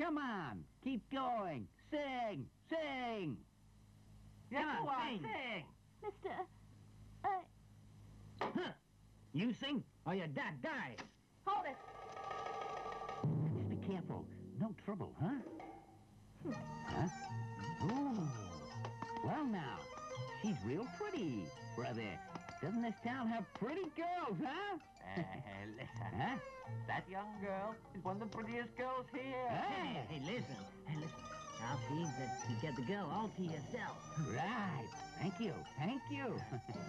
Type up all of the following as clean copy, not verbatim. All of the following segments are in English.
Come on, keep going. Sing, sing. Yeah, Come on, sing. Mister, Huh. You sing, or your dad dies. hold it. Just be careful. No trouble, huh? Huh? Ooh. Well, now, she's real pretty, brother. Doesn't this town have pretty girls, huh? Listen. Huh? That young girl is one of the prettiest girls here. Hey, listen. I'll see that you get the girl all to yourself. right. Thank you, thank you.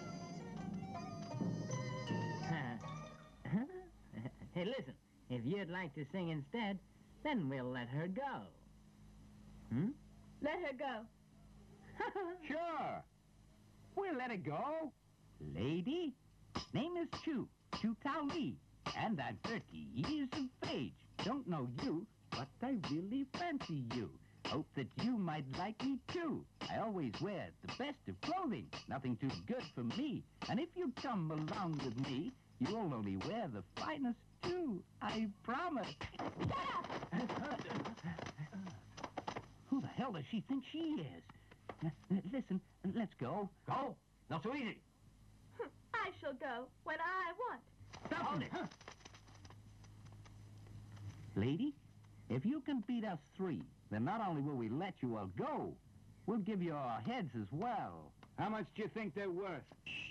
Hey, listen. If you'd like to sing instead, then we'll let her go. Let her go. Sure. We'll let it go. Lady, name is Chu Tao Li, and I'm 30 years of age. Don't know you, but I really fancy you. Hope that you might like me too. I always wear the best of clothing, nothing too good for me. And if you come along with me, you'll only wear the finest too. I promise. Who the hell does she think she is? Listen, let's go. Go? Not so easy. I shall go when I want. Stop it! Lady, if you can beat us 3, then not only will we let you all go, we'll give you our heads as well. How much do you think they're worth?